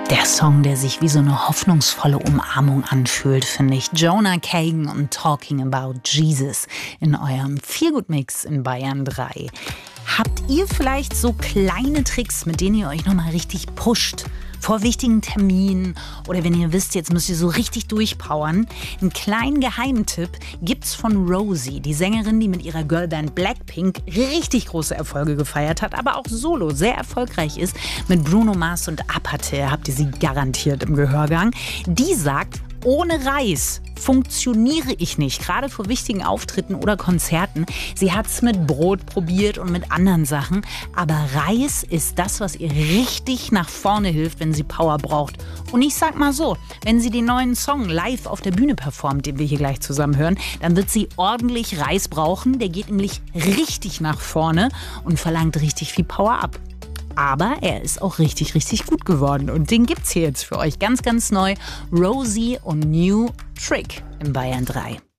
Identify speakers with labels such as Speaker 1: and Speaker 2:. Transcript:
Speaker 1: Der Song, der sich wie so eine hoffnungsvolle Umarmung anfühlt, finde ich. Jonah Kagan und Talking About Jesus in eurem Feelgood-Mix in Bayern 3. Habt ihr vielleicht so kleine Tricks, mit denen ihr euch nochmal richtig pusht? Vor wichtigen Terminen oder wenn ihr wisst, jetzt müsst ihr so richtig durchpowern. Einen kleinen Geheimtipp gibt's von Rosie, die Sängerin, die mit ihrer Girlband Blackpink richtig große Erfolge gefeiert hat, aber auch solo sehr erfolgreich ist. Mit Bruno Mars und Apathy habt ihr sie garantiert im Gehörgang. Die sagt, ohne Reis funktioniere ich nicht, gerade vor wichtigen Auftritten oder Konzerten. Sie hat es mit Brot probiert und mit anderen Sachen, aber Reis ist das, was ihr richtig nach vorne hilft, wenn sie Power braucht. Und ich sag mal so, wenn sie den neuen Song live auf der Bühne performt, den wir hier gleich zusammen hören, dann wird sie ordentlich Reis brauchen. Der geht nämlich richtig nach vorne und verlangt richtig viel Power ab. Aber er ist auch richtig, richtig gut geworden. Und den gibt's hier jetzt für euch ganz, ganz neu. Rosie und New Trick in Bayern 3.